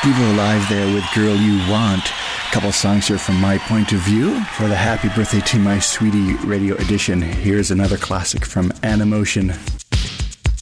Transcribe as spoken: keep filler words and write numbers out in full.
Devo live there with Girl You Want. A couple songs here from my point of view. For the Happy Birthday to My Sweetie radio edition, here's another classic from Animotion.